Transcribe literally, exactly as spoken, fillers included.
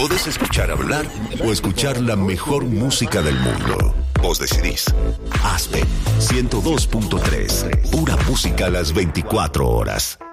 Podés escuchar hablar o escuchar la mejor música del mundo. Vos decidís. Aspen ciento dos punto tres. Pura música a las veinticuatro horas.